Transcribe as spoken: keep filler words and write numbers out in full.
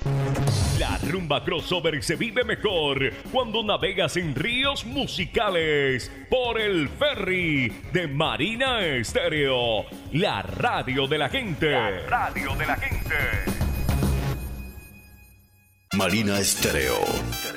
La rumba crossover se vive mejor cuando navegas en ríos musicales por el ferry de Marina Estéreo, la radio de la gente. La radio de la gente. Marina Estéreo.